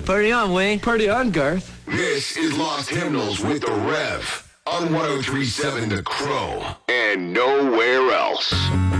Party on, Wayne. Party on, Garth. This is Lost Hymnals with the Rev on 1037 The Crow and nowhere else.